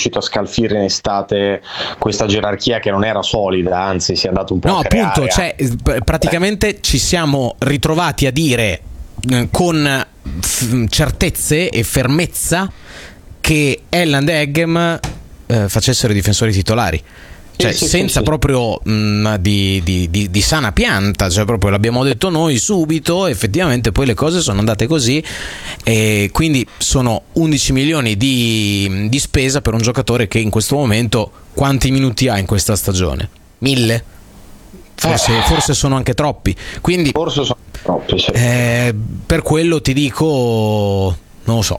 riuscito a scalfire in estate questa gerarchia che non era solida, anzi si è andato un po' a creare. Appunto, cioè, praticamente ci siamo ritrovati a dire con certezze e fermezza che Haaland e Eggem facessero i difensori titolari. Cioè, senza proprio di sana pianta, cioè proprio l'abbiamo detto noi subito, effettivamente poi le cose sono andate così, e quindi sono 11 milioni di spesa per un giocatore che in questo momento quanti minuti ha in questa stagione? 1000? Forse sono anche troppi, quindi forse sono troppi, sì. Per quello ti dico, non lo so.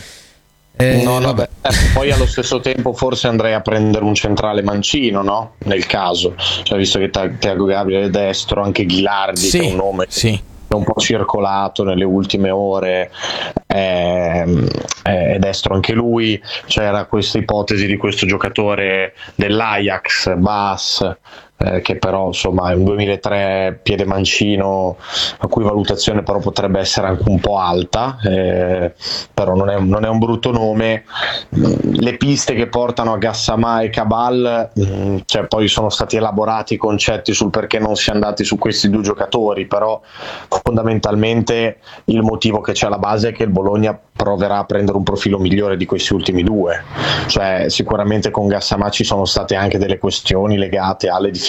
Vabbè. Poi allo stesso tempo forse andrei a prendere un centrale mancino, no? Nel caso, cioè, visto che Thiago Gabriel è destro, anche Ghilardi, che è un nome è un po' circolato nelle ultime ore, è destro anche lui. C'era questa ipotesi di questo giocatore dell'Ajax, Baas, che però insomma è un 2003 piede mancino, a cui valutazione però potrebbe essere anche un po' alta, però non è un brutto nome. Le piste che portano a Gassama e Cabal, cioè poi sono stati elaborati i concetti sul perché non si è andati su questi due giocatori, però fondamentalmente il motivo che c'è alla base è che il Bologna proverà a prendere un profilo migliore di questi ultimi due. Cioè sicuramente con Gassama ci sono state anche delle questioni legate alle difficoltà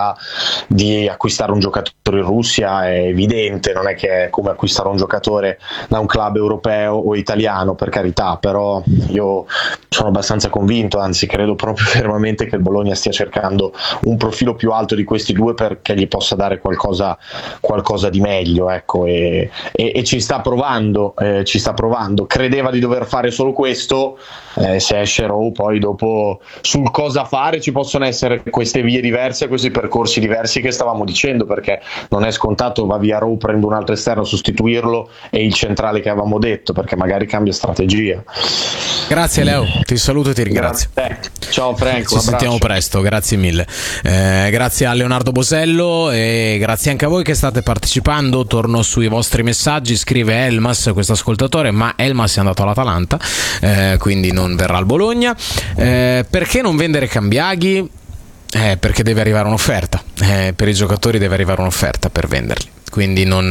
di acquistare un giocatore in Russia, è evidente, non è che è come acquistare un giocatore da un club europeo o italiano, per carità, però io sono abbastanza convinto, anzi credo proprio fermamente che il Bologna stia cercando un profilo più alto di questi due perché gli possa dare qualcosa di meglio, ecco, e ci sta provando, credeva di dover fare solo questo, se esce Rowe poi dopo sul cosa fare ci possono essere queste vie diverse, questi percorsi diversi che stavamo dicendo, perché non è scontato va via Rowe, prendo un altro esterno a sostituirlo e il centrale che avevamo detto, perché magari cambia strategia. Grazie Leo, ti saluto e ti ringrazio. Ciao Frank, ci sentiamo presto, grazie mille. Grazie a Leonardo Bosello e grazie anche a voi che state partecipando. Torno sui vostri messaggi. Scrive Elmas, questo ascoltatore, ma Elmas è andato all'Atalanta, quindi non verrà al Bologna. Perché non vendere Cambiaghi? Perché deve arrivare un'offerta, per i giocatori deve arrivare un'offerta per venderli, quindi non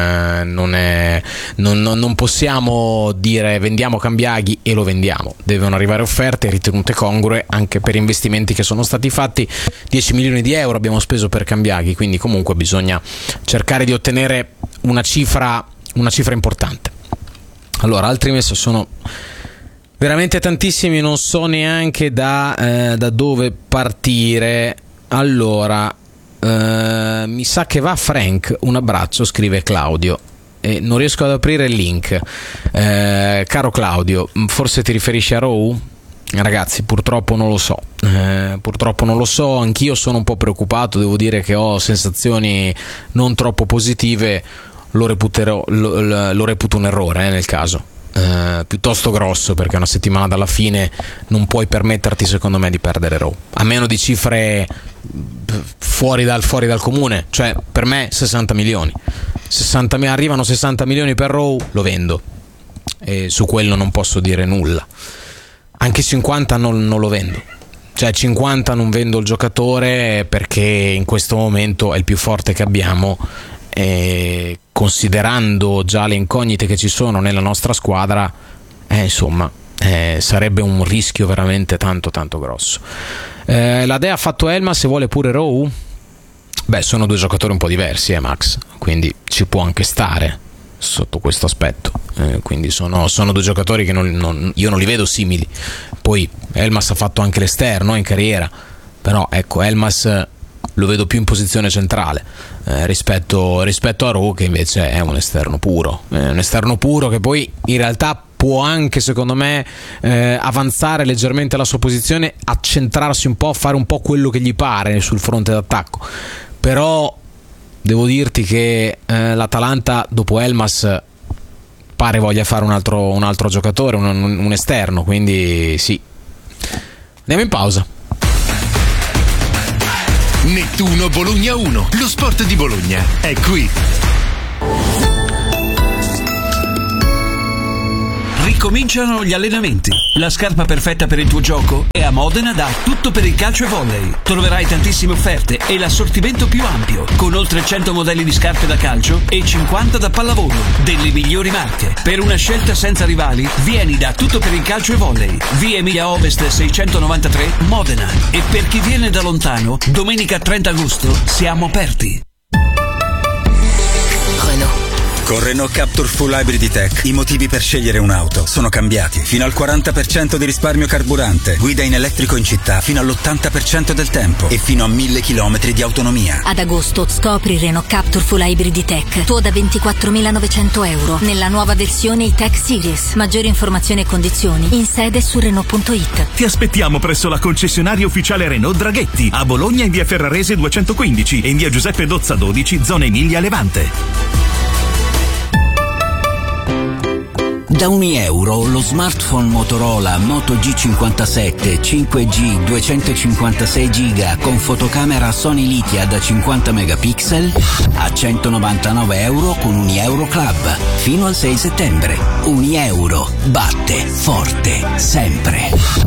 possiamo dire vendiamo Cambiaghi e lo vendiamo, devono arrivare offerte ritenute congrue anche per investimenti che sono stati fatti. 10 milioni di euro abbiamo speso per Cambiaghi, quindi comunque bisogna cercare di ottenere una cifra importante. Allora, altri messaggi sono veramente tantissimi, non so neanche da dove partire. Allora, mi sa che va Frank, un abbraccio, scrive Claudio, e non riesco ad aprire il link. Caro Claudio, forse ti riferisci a Rowe? Ragazzi, purtroppo non lo so, anch'io sono un po' preoccupato, devo dire che ho sensazioni non troppo positive, lo reputo un errore nel caso. Piuttosto grosso, perché una settimana dalla fine non puoi permetterti, secondo me, di perdere Rowe, a meno di cifre fuori dal comune. Cioè, per me 60 milioni arrivano 60 milioni per Rowe, lo vendo, e su quello non posso dire nulla. Anche 50 non lo vendo, cioè 50 non vendo il giocatore, perché in questo momento è il più forte che abbiamo, e considerando già le incognite che ci sono nella nostra squadra, sarebbe un rischio veramente tanto grosso. La Dea ha fatto Elmas, se vuole pure Rowe. Sono due giocatori un po' diversi, Max, quindi ci può anche stare sotto questo aspetto, quindi sono due giocatori che io non li vedo simili. Poi Elmas ha fatto anche l'esterno in carriera, però ecco, Elmas lo vedo più in posizione centrale rispetto a Rowe, che invece è un esterno puro, che poi in realtà può anche, secondo me, avanzare leggermente la sua posizione, accentrarsi un po', fare un po' quello che gli pare sul fronte d'attacco. Però devo dirti che l'Atalanta dopo Elmas pare voglia fare un altro giocatore, un esterno, quindi sì. Andiamo in pausa. Nettuno Bologna 1, lo sport di Bologna è qui. Ricominciano gli allenamenti. La scarpa perfetta per il tuo gioco è a Modena da Tutto per il calcio e volley. Troverai tantissime offerte e l'assortimento più ampio, con oltre 100 modelli di scarpe da calcio e 50 da pallavolo, delle migliori marche. Per una scelta senza rivali, vieni da Tutto per il calcio e volley. Via Emilia Ovest 693, Modena. E per chi viene da lontano, domenica 30 agosto siamo aperti. Con Renault Captur Full Hybrid Tech i motivi per scegliere un'auto sono cambiati. Fino al 40% di risparmio carburante, guida in elettrico in città fino all'80% del tempo e fino a 1000 km di autonomia. Ad agosto scopri Renault Captur Full Hybrid Tech, tuo da 24.900 euro nella nuova versione E-Tech Series. Maggiori informazioni e condizioni in sede su Renault.it. Ti aspettiamo presso la concessionaria ufficiale Renault Draghetti a Bologna in via Ferrarese 215 e in via Giuseppe Dozza 12, zona Emilia Levante. Da €1 lo smartphone Motorola Moto G57 5G 256 GB con fotocamera Sony Lithia da 50 megapixel a €199 con Unieuro Club fino al 6 settembre. Unieuro batte forte sempre.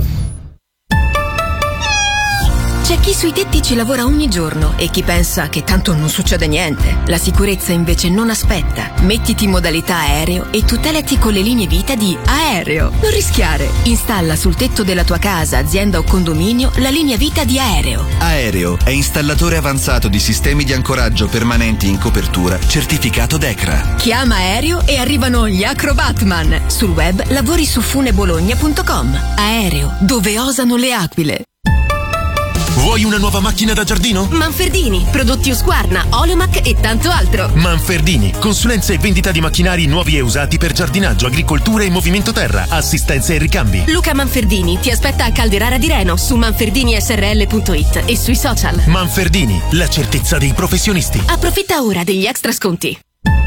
C'è chi sui tetti ci lavora ogni giorno e chi pensa che tanto non succede niente. La sicurezza invece non aspetta. Mettiti in modalità aereo e tutelati con le linee vita di Aereo. Non rischiare. Installa sul tetto della tua casa, azienda o condominio la linea vita di Aereo. Aereo è installatore avanzato di sistemi di ancoraggio permanenti in copertura, certificato DECRA. Chiama Aereo e arrivano gli Acrobatman. Sul web lavori su funebologna.com. Aereo, dove osano le aquile. Vuoi una nuova macchina da giardino? Manfredini, prodotti Husqvarna, Oleomac e tanto altro. Manfredini, consulenza e vendita di macchinari nuovi e usati per giardinaggio, agricoltura e movimento terra, assistenza e ricambi. Luca Manfredini ti aspetta a Calderara di Reno su manferdinisrl.it e sui social. Manfredini, la certezza dei professionisti. Approfitta ora degli extra sconti.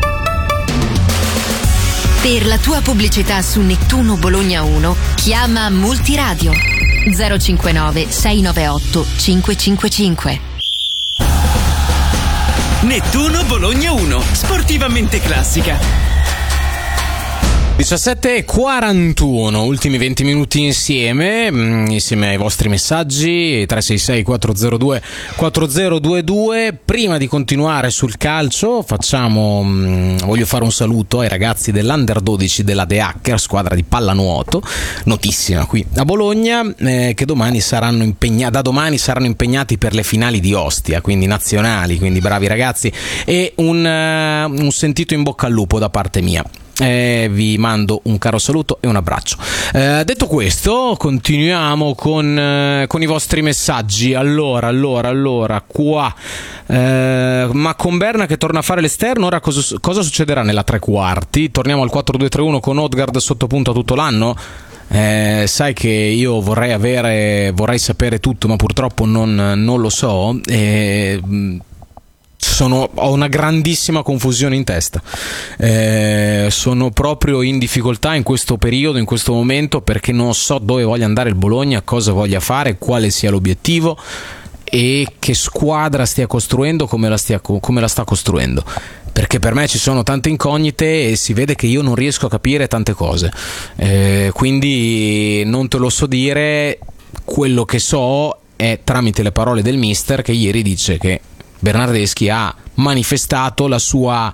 Per la tua pubblicità su Nettuno Bologna 1, chiama Multiradio 059 698 555. Nettuno Bologna 1, sportivamente classica. 17:41, ultimi 20 minuti insieme ai vostri messaggi 366 402 4022. Prima di continuare sul calcio voglio fare un saluto ai ragazzi dell'Under 12 della The Hacker, squadra di pallanuoto notissima qui a Bologna, che da domani saranno impegnati per le finali di Ostia, quindi nazionali, quindi bravi ragazzi, e un sentito in bocca al lupo da parte mia. Vi mando un caro saluto e un abbraccio. Detto questo, continuiamo con i vostri messaggi. Allora qua ma con Berna che torna a fare l'esterno, ora cosa succederà nella tre quarti? Torniamo al 4-2-3-1 con Odgaard sotto punta tutto l'anno? Sai che io vorrei sapere tutto, ma purtroppo non lo so. Ho una grandissima confusione in testa, sono proprio in difficoltà in questo periodo, in questo momento, perché non so dove voglia andare il Bologna, cosa voglia fare, quale sia l'obiettivo e che squadra stia costruendo, come la sta costruendo, perché per me ci sono tante incognite e si vede che io non riesco a capire tante cose, quindi non te lo so dire. Quello che so è tramite le parole del mister, che ieri dice che Bernardeschi ha manifestato la sua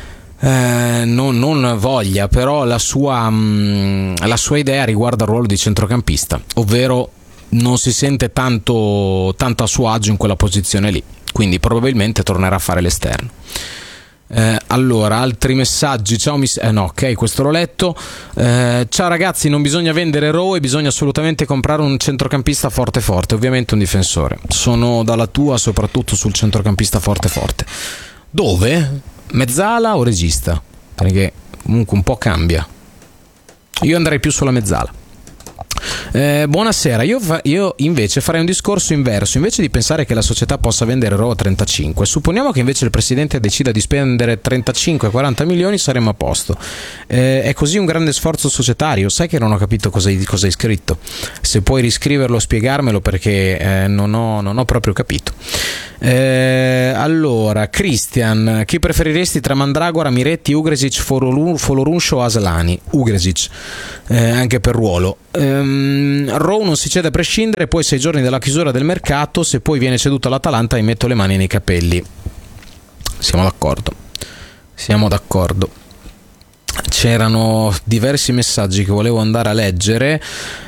non voglia, però la sua idea riguardo al ruolo di centrocampista, ovvero non si sente tanto a suo agio in quella posizione lì, quindi probabilmente tornerà a fare l'esterno. Allora, altri messaggi. Ciao ok, questo l'ho letto. Ciao ragazzi, non bisogna vendere Rowe, bisogna assolutamente comprare un centrocampista forte, ovviamente un difensore. Sono dalla tua, soprattutto sul centrocampista forte. Dove? Mezzala o regista? Perché comunque un po' cambia. Io andrei più sulla mezzala. Buonasera, io invece farei un discorso inverso. Invece di pensare che la società possa vendere Rowe a 35, supponiamo che invece il presidente decida di spendere 35-40 milioni, saremmo a posto. È così un grande sforzo societario. Sai che non ho capito cosa hai scritto? Se puoi riscriverlo, spiegarmelo, perché non ho proprio capito. Allora, Christian, chi preferiresti tra Mandragora, Miretti, Ugresic, Folorunsho o Aslani? Ugresic, anche per ruolo. Rowe non si cede a prescindere, poi 6 giorni dalla chiusura del mercato, se poi viene ceduto all'Atalanta mi metto le mani nei capelli. Siamo d'accordo. C'erano diversi messaggi che volevo andare a leggere.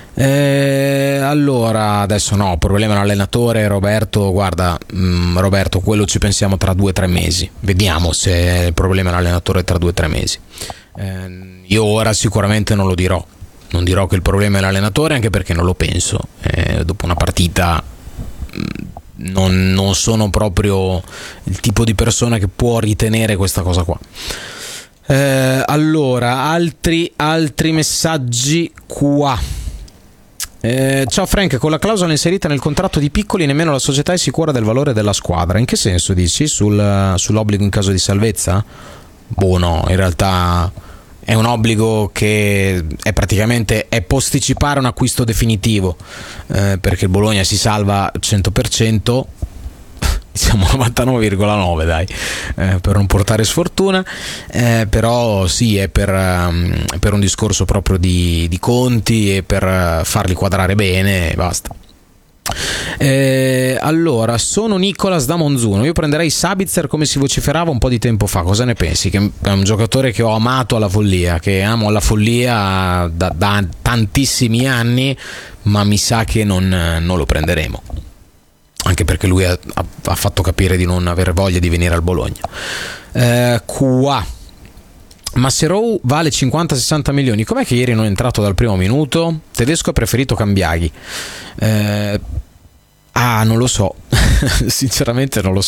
Allora, adesso no, problema l'allenatore. Roberto, guarda, Roberto, quello ci pensiamo tra 2-3 mesi. Vediamo se il problema è l'allenatore tra 2-3 mesi. Io ora sicuramente non lo dirò. Non dirò che il problema è l'allenatore, anche perché non lo penso. Dopo una partita non sono proprio il tipo di persona che può ritenere questa cosa qua. Allora, altri messaggi qua. Ciao Frank, con la clausola inserita nel contratto di Piccoli nemmeno la società è sicura del valore della squadra. In che senso dici? Sull'obbligo in caso di salvezza? Boh, no, in realtà è un obbligo che è posticipare un acquisto definitivo, perché il Bologna si salva 100%, siamo 99,9 dai, per non portare sfortuna, però sì, è per un discorso proprio di conti e per farli quadrare bene e basta. Allora, sono Nicolas da Monzuno. Io prenderei Sabitzer come si vociferava un po' di tempo fa. Cosa ne pensi? Che è un giocatore che ho amato alla follia, che amo alla follia da tantissimi anni, ma mi sa che non lo prenderemo, anche perché lui ha fatto capire di non avere voglia di venire al Bologna. Qua Masserou vale 50-60 milioni. Com'è che ieri non è entrato dal primo minuto? Tedesco ha preferito Cambiaghi. Non lo so. Sinceramente non lo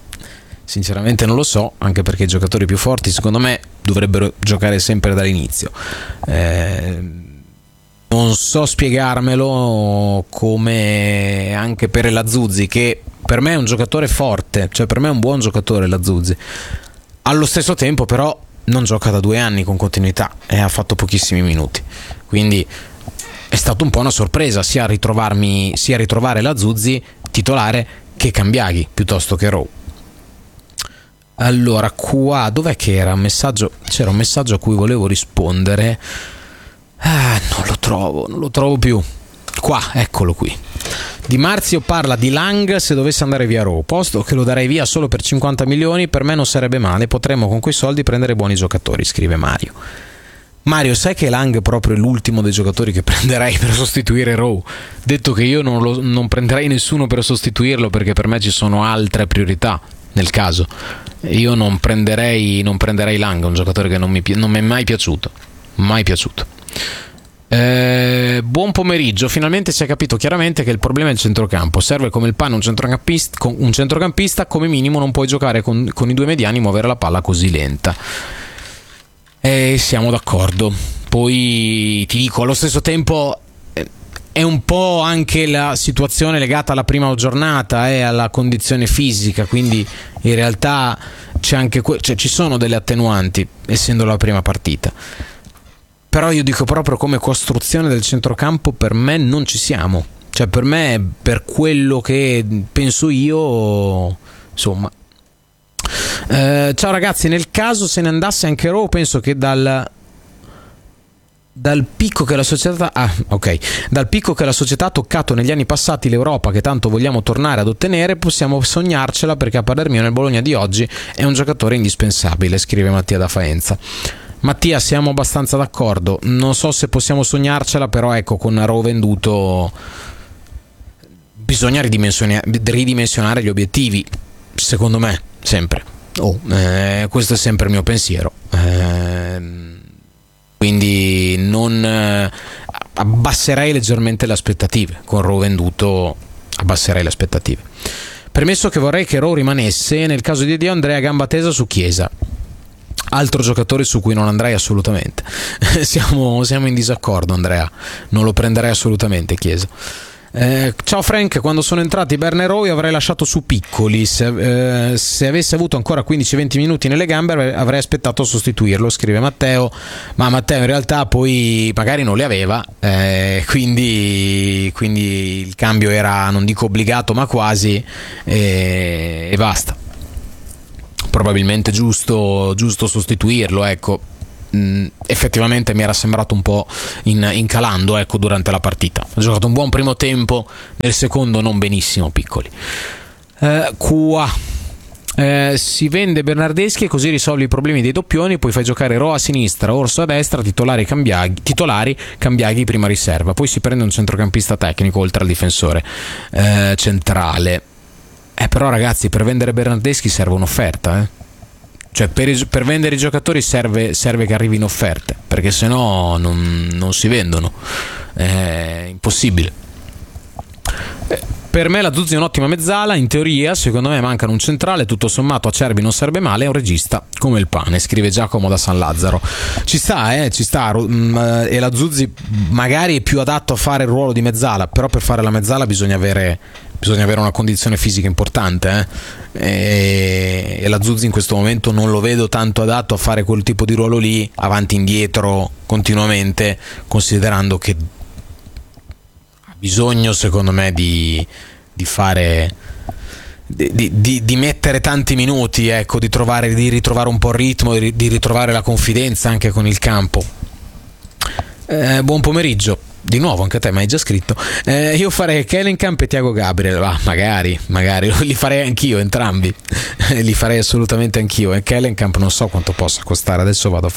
so, anche perché i giocatori più forti secondo me dovrebbero giocare sempre dall'inizio. Non so spiegarmelo, come anche per Lazuzzi, che per me è un giocatore forte, cioè per me è un buon giocatore Lazuzzi. Allo stesso tempo però non gioca da 2 anni con continuità e ha fatto pochissimi minuti, quindi è stato un po' una sorpresa sia ritrovare Lazuzzi titolare che Cambiaghi piuttosto che Rowe. Allora, qua dov'è che era un messaggio? C'era un messaggio a cui volevo rispondere. Non lo trovo più. Qua, eccolo qui. Di Marzio parla di Lang se dovesse andare via Rowe, posto che lo darei via solo per 50 milioni, per me non sarebbe male, potremmo con quei soldi prendere buoni giocatori, scrive Mario. Mario, sai che Lang è proprio l'ultimo dei giocatori che prenderei per sostituire Rowe? Detto che io non prenderei nessuno per sostituirlo, perché per me ci sono altre priorità nel caso. Io non prenderei Lang, un giocatore che non mi è mai piaciuto. Buon pomeriggio, finalmente si è capito chiaramente che il problema è il centrocampo. Serve come il pane un centrocampista, come minimo non puoi giocare con i 2 mediani, muovere la palla così lenta. Siamo d'accordo. Poi ti dico, allo stesso tempo è un po' anche la situazione legata alla prima giornata e alla condizione fisica, quindi in realtà c'è anche ci sono delle attenuanti essendo la prima partita. Però io dico proprio come costruzione del centrocampo per me non ci siamo. Cioè per me, per quello che penso io, insomma. Ciao ragazzi, nel caso se ne andasse anche Rowe, penso che dal picco che la società ha toccato negli anni passati, l'Europa che tanto vogliamo tornare ad ottenere, possiamo sognarcela, perché a parer mio nel Bologna di oggi è un giocatore indispensabile, scrive Mattia da Faenza. Mattia, siamo abbastanza d'accordo. Non so se possiamo sognarcela, però ecco, con Rowe venduto bisogna ridimensionare gli obiettivi, secondo me, sempre. Questo è sempre il mio pensiero. Quindi non abbasserei leggermente le aspettative. Con Rowe venduto abbasserei le aspettative. Premesso che vorrei che Rowe rimanesse, nel caso di Dio andrei a gamba tesa su Chiesa. Altro giocatore su cui non andrei assolutamente. Siamo in disaccordo, Andrea. Non lo prenderei assolutamente Chiesa. Ciao Frank, quando sono entrati Berna e Rowe avrei lasciato su Piccoli, se avesse avuto ancora 15-20 minuti nelle gambe avrei aspettato a sostituirlo, scrive Matteo, ma Matteo in realtà poi magari non le aveva, quindi il cambio era, non dico obbligato, ma quasi, e basta. Probabilmente giusto sostituirlo, ecco. Effettivamente mi era sembrato un po' incalando, ecco, durante la partita. Ha giocato un buon primo tempo, nel secondo non benissimo Piccoli. Si vende Bernardeschi e così risolvi i problemi dei doppioni, poi fai giocare Roa a sinistra, Orso a destra, titolari Cambiaghi prima riserva, poi si prende un centrocampista tecnico oltre al difensore centrale. Però ragazzi, per vendere Bernardeschi serve un'offerta, cioè per vendere i giocatori serve che arrivino offerte, perché sennò non si vendono, è impossibile. Per me la Zuzzi è un'ottima mezzala, in teoria. Secondo me mancano un centrale, tutto sommato Acerbi non sarebbe male, è un regista come il pane, scrive Giacomo da San Lazzaro. Ci sta, e la Zuzzi magari è più adatto a fare il ruolo di mezzala, però per fare la mezzala bisogna avere una condizione fisica importante, e la Zuzzi in questo momento non lo vedo tanto adatto a fare quel tipo di ruolo lì, avanti e indietro continuamente, considerando che ha bisogno, secondo me, di fare di mettere tanti minuti, ecco, di ritrovare un po' il ritmo, di ritrovare la confidenza anche con il campo. Buon pomeriggio di nuovo anche a te, ma hai già scritto. Io farei Kellenkamp e Thiago Gabriel, magari li farei anch'io entrambi. Li farei assolutamente anch'io, e Kellenkamp non so quanto possa costare, adesso vado a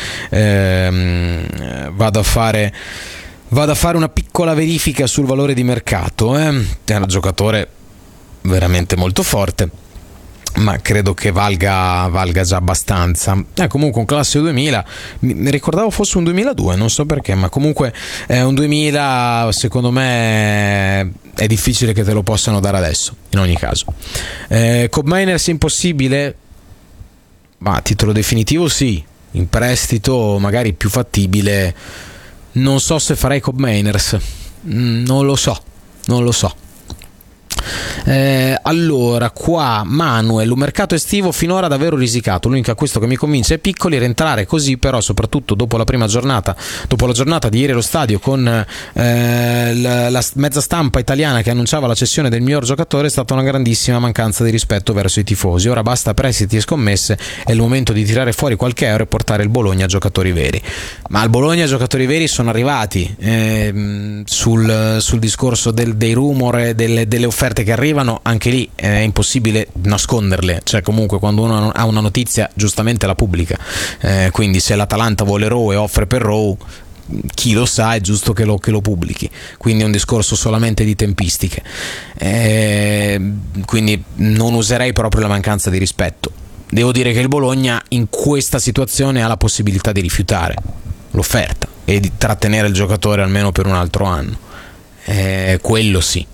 fare una piccola verifica sul valore di mercato. È un giocatore veramente molto forte, ma credo che valga già abbastanza. Comunque un classe 2000, mi ricordavo fosse un 2002, non so perché, ma comunque è un 2000, secondo me è difficile che te lo possano dare adesso, in ogni caso. Cobb Miners è impossibile, ma a titolo definitivo sì, in prestito magari più fattibile. Non so se farei Cobb Miners, non lo so. Allora, qua Manuel, un mercato estivo finora davvero risicato. L'unico acquisto che mi convince è Piccoli. Rientrare così, però, soprattutto dopo la giornata di ieri allo stadio, con la mezza stampa italiana che annunciava la cessione del miglior giocatore, è stata una grandissima mancanza di rispetto verso i tifosi. Ora basta prestiti e scommesse, è il momento di tirare fuori qualche euro e portare il Bologna a giocatori veri. Ma al Bologna giocatori veri sono arrivati. Sul discorso dei rumor, delle offerte che arrivano, anche lì è impossibile nasconderle, cioè comunque quando uno ha una notizia giustamente la pubblica, quindi se l'Atalanta vuole Rowe e offre per Rowe, chi lo sa, è giusto che lo pubblichi, quindi è un discorso solamente di tempistiche, quindi non userei proprio la mancanza di rispetto. Devo dire che il Bologna in questa situazione ha la possibilità di rifiutare l'offerta e di trattenere il giocatore almeno per un altro anno, quello sì.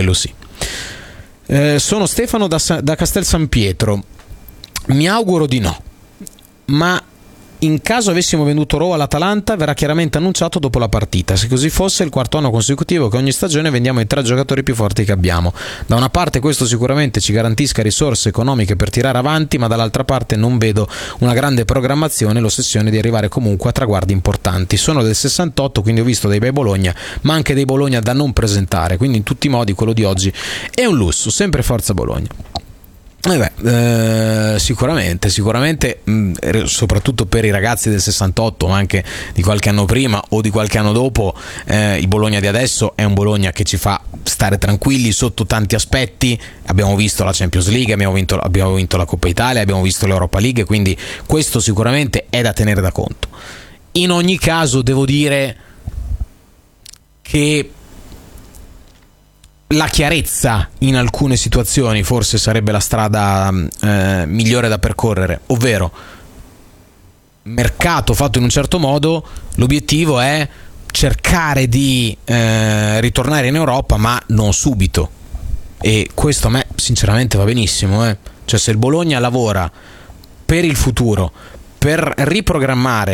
Sono Stefano da Castel San Pietro. Mi auguro di no, ma in caso avessimo venduto Rowe all'Atalanta verrà chiaramente annunciato dopo la partita. Se così fosse, il quarto anno consecutivo che ogni stagione vendiamo i 3 giocatori più forti che abbiamo. Da una parte questo sicuramente ci garantisca risorse economiche per tirare avanti, ma dall'altra parte non vedo una grande programmazione e l'ossessione di arrivare comunque a traguardi importanti. Sono del 68, quindi ho visto dei bei Bologna, ma anche dei Bologna da non presentare, quindi in tutti i modi quello di oggi è un lusso. Sempre forza Bologna. Sicuramente, soprattutto per i ragazzi del 68, ma anche di qualche anno prima o di qualche anno dopo, il Bologna di adesso è un Bologna che ci fa stare tranquilli sotto tanti aspetti. Abbiamo visto la Champions League, abbiamo vinto la Coppa Italia, abbiamo visto l'Europa League, quindi questo sicuramente è da tenere da conto. In ogni caso devo dire che la chiarezza in alcune situazioni forse sarebbe la strada migliore da percorrere, ovvero mercato fatto in un certo modo, l'obiettivo è cercare di ritornare in Europa, ma non subito, e questo a me sinceramente va benissimo, cioè se il Bologna lavora per il futuro, per riprogrammare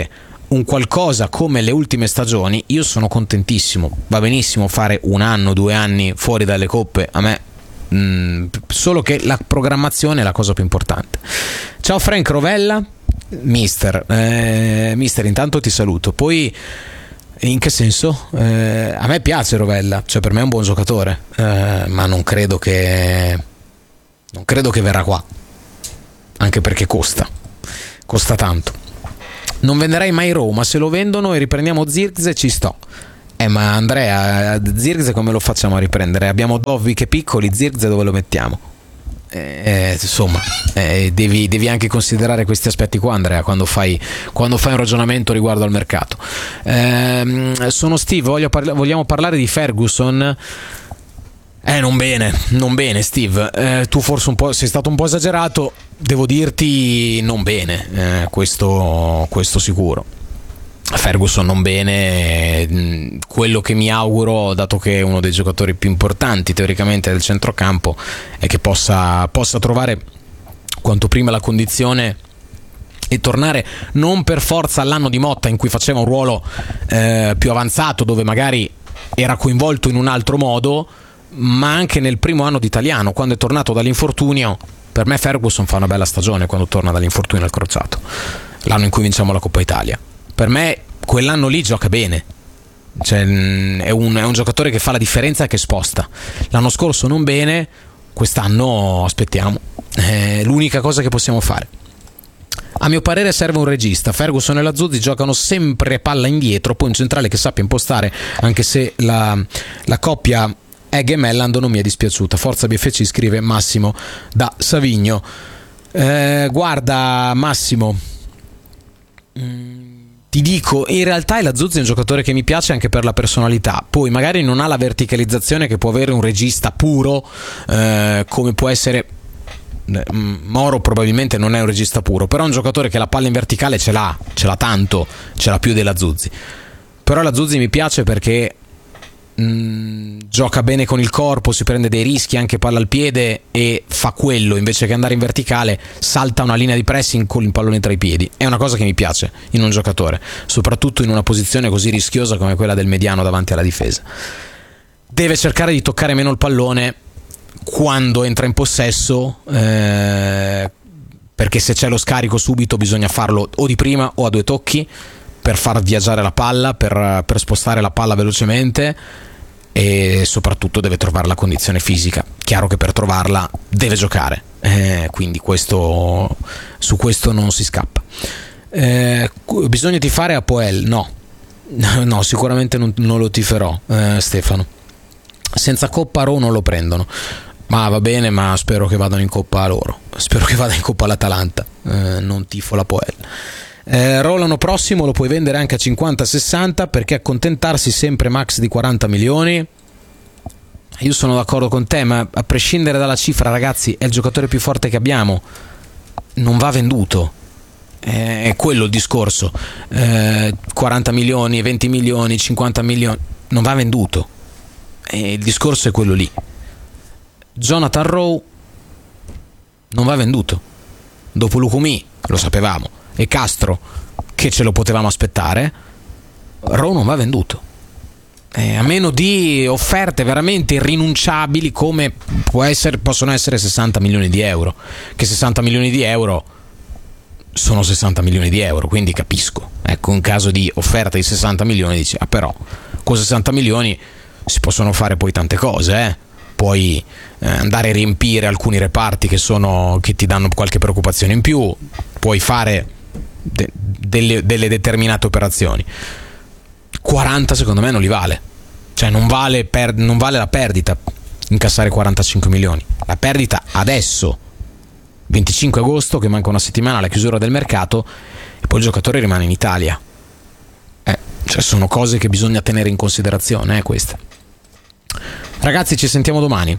un qualcosa come le ultime stagioni, io sono contentissimo. Va benissimo fare 1 anno, 2 anni fuori dalle coppe, a me solo che la programmazione è la cosa più importante. Ciao Frank Rovella. Mister, intanto ti saluto. Poi in che senso? A me piace Rovella, cioè per me è un buon giocatore, ma non credo che verrà qua, anche perché costa tanto. Non venderei mai Roma, se lo vendono e riprendiamo Zirkzee ci sto. Ma Andrea, Zirkzee come lo facciamo a riprendere? Abbiamo Dovvik che piccoli, Zirkzee dove lo mettiamo? Insomma, devi anche considerare questi aspetti qua, Andrea, quando fai un ragionamento riguardo al mercato. Sono Steve, vogliamo parlare di Ferguson. Non bene Steve, tu forse sei stato un po' esagerato, devo dirti non bene, questo sicuro. Ferguson non bene. Quello che mi auguro, dato che è uno dei giocatori più importanti teoricamente del centrocampo, è che possa trovare quanto prima la condizione e tornare non per forza all'anno di Motta in cui faceva un ruolo più avanzato, dove magari era coinvolto in un altro modo, ma anche nel primo anno di Italiano, quando è tornato dall'infortunio. Per me Ferguson fa una bella stagione quando torna dall'infortunio al crociato, l'anno in cui vinciamo la Coppa Italia. Per me quell'anno lì gioca bene, cioè, è un giocatore che fa la differenza e che sposta. L'anno scorso non bene, quest'anno aspettiamo, è l'unica cosa che possiamo fare. A mio parere serve un regista. Ferguson e la Zuzzi giocano sempre palla indietro, poi un centrale che sappia impostare, anche se la coppia Egg e Melland non mi è dispiaciuta. Forza BFC, scrive Massimo da Savigno. Guarda Massimo, ti dico, in realtà la Zuzzi è un giocatore che mi piace anche per la personalità, poi magari non ha la verticalizzazione che può avere un regista puro, come può essere Moro. Probabilmente non è un regista puro, però è un giocatore che la palla in verticale ce l'ha tanto, ce l'ha più della Zuzzi. Però la Zuzzi mi piace perché gioca bene con il corpo, si prende dei rischi anche palla al piede e fa quello, invece che andare in verticale salta una linea di pressing con il pallone tra i piedi. È una cosa che mi piace in un giocatore, soprattutto in una posizione così rischiosa come quella del mediano davanti alla difesa. Deve cercare di toccare meno il pallone quando entra in possesso, perché se c'è lo scarico subito bisogna farlo o di prima o a 2 tocchi per far viaggiare la palla, per spostare la palla velocemente, e soprattutto deve trovare la condizione fisica. Chiaro che per trovarla deve giocare, quindi su questo non si scappa. Bisogna tifare a Poel? No, sicuramente non lo tiferò, Stefano. Senza Coppa Ro non lo prendono, ma va bene, ma spero che vadano in Coppa loro, spero che vada in Coppa l'Atalanta, non tifo la Poel. Ro l'anno prossimo lo puoi vendere anche a 50-60, perché accontentarsi sempre max di 40 milioni. Io sono d'accordo con te, ma a prescindere dalla cifra, ragazzi, è il giocatore più forte che abbiamo, non va venduto, è quello il discorso. 40 milioni, 20 milioni, 50 milioni, non va venduto, il discorso è quello lì. Jonathan Rowe non va venduto, dopo Lukumi lo sapevamo, e Castro che ce lo potevamo aspettare. Rowe non va venduto, a meno di offerte veramente irrinunciabili come possono essere 60 milioni di euro, che 60 milioni di euro sono 60 milioni di euro, quindi capisco, ecco, in caso di offerta di 60 milioni dici, però con 60 milioni si possono fare poi tante cose, puoi andare a riempire alcuni reparti che ti danno qualche preoccupazione in più, puoi fare delle determinate operazioni. 40 secondo me non li vale, cioè non vale la perdita incassare 45 milioni. La perdita adesso, 25 agosto, che manca una settimana alla chiusura del mercato, e poi il giocatore rimane in Italia. Cioè sono cose che bisogna tenere in considerazione, queste. Ragazzi, ci sentiamo domani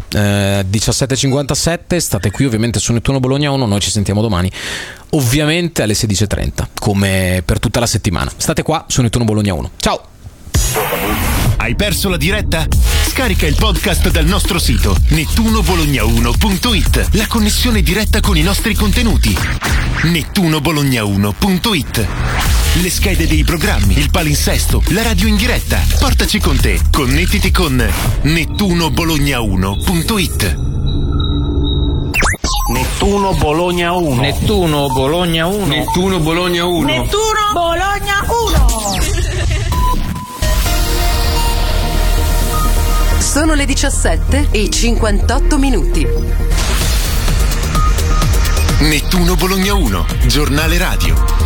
17:57, state qui ovviamente su Nettuno Bologna 1, noi ci sentiamo domani ovviamente alle 16:30 come per tutta la settimana. State qua su Nettuno Bologna 1. Ciao. Hai perso la diretta? Scarica il podcast dal nostro sito nettunobologna1.it. La connessione diretta con i nostri contenuti. nettunobologna1.it. le schede dei programmi, il palinsesto, la radio in diretta. Portaci con te. Connettiti con nettunobologna1.it. Nettuno Bologna 1. Nettuno Bologna 1. Nettuno Bologna 1. Nettuno Bologna 1. Sono le 17:58. Nettuno Bologna 1, giornale radio.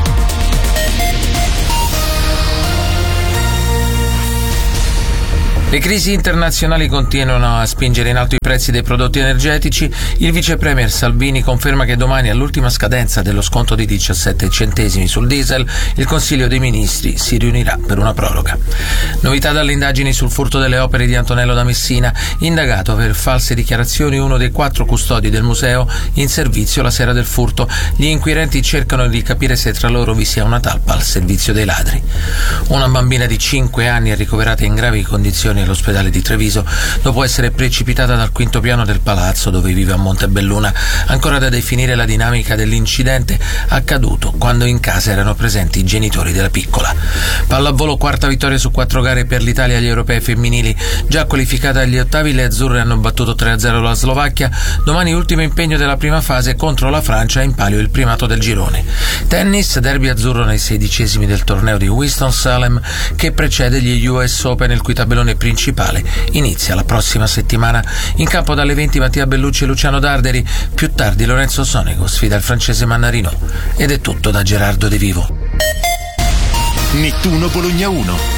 Le crisi internazionali continuano a spingere in alto i prezzi dei prodotti energetici. Il vice premier Salvini conferma che domani, all'ultima scadenza dello sconto di 17 centesimi sul diesel, il Consiglio dei Ministri si riunirà per una proroga. Novità dalle indagini sul furto delle opere di Antonello da Messina, indagato per false dichiarazioni uno dei 4 custodi del museo in servizio la sera del furto. Gli inquirenti cercano di capire se tra loro vi sia una talpa al servizio dei ladri. Una bambina di 5 anni è ricoverata in gravi condizioni all'ospedale di Treviso dopo essere precipitata dal quinto piano del palazzo dove vive a Montebelluna. Ancora da definire la dinamica dell'incidente accaduto quando in casa erano presenti i genitori della piccola. Pallavolo, quarta vittoria su 4 gare per l'Italia agli europei femminili. Già qualificata agli ottavi, le azzurre hanno battuto 3-0 la Slovacchia. Domani ultimo impegno della prima fase contro la Francia, in palio il primato del girone. Tennis, derby azzurro nei 16esimi del torneo di Winston-Salem che precede gli US Open, il cui tabellone principale inizia la prossima settimana. In campo dalle 20 Mattia Bellucci e Luciano Darderi. Più tardi Lorenzo Sonego sfida il francese Mannarino. Ed è tutto da Gerardo De Vivo. Nettuno Bologna 1.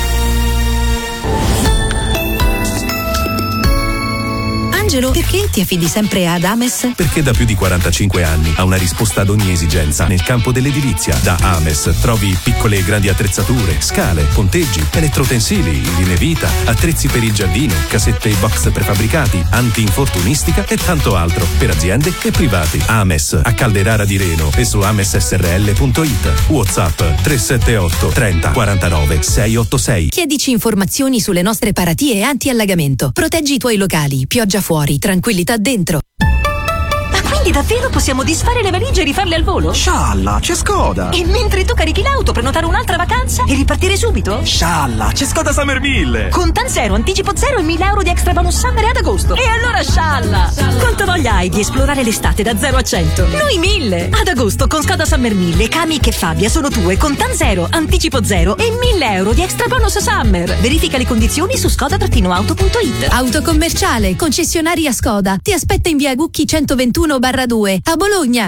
Angelo, perché ti affidi sempre ad Ames? Perché da più di 45 anni ha una risposta ad ogni esigenza nel campo dell'edilizia. Da Ames trovi piccole e grandi attrezzature, scale, ponteggi, elettrotensili, linee vita, attrezzi per il giardino, casette e box prefabbricati, anti-infortunistica e tanto altro per aziende e privati. Ames a Calderara di Reno e su amessrl.it. WhatsApp 378 30 49 686. Chiedici informazioni sulle nostre paratie anti-allagamento. Proteggi i tuoi locali, pioggia fuori, tranquillità dentro. Quindi davvero possiamo disfare le valigie e rifarle al volo? Scialla, c'è Skoda! E mentre tu carichi l'auto, prenotare un'altra vacanza e ripartire subito? Scialla, c'è Skoda Summer 1000! Con TAN 0, anticipo 0 e 1000 euro di extra bonus summer ad agosto. E allora scialla! Quanto voglia hai di esplorare l'estate da 0 a 100? Noi 1000! Ad agosto con Skoda Summer 1000, Kamiq e Fabia sono tue con TAN 0, anticipo 0 e 1000 euro di extra bonus summer. Verifica le condizioni su skoda-auto.it. Auto commerciale, concessionaria Skoda. Ti aspetta in via Gucchi 121/2 a Bologna.